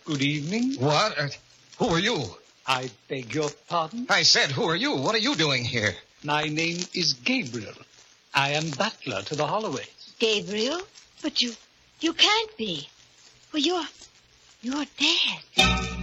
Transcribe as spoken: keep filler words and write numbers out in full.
Good evening. What? Uh, who are you? I beg your pardon? I said, who are you? What are you doing here? My name is Gabriel. I am butler to the Holloways. Gabriel? But you, you can't be. Well, you're, you're dead.